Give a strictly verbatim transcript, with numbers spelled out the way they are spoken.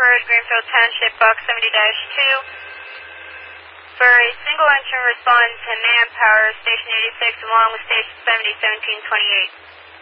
Road, Greenfield Township, box seventy dash two. For a single engine response to manpower, station eighty-six along with station seventy, seventeen twenty-eight.